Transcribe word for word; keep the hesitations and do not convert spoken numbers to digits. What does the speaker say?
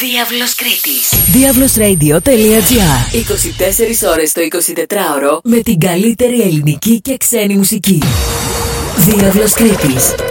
Διάβλος Κρήτης. Διάβλosradio.gr. είκοσι τέσσερις ώρες το εικοσιτετράωρο με την καλύτερη ελληνική και ξένη μουσική. Διάβλος Κρήτης.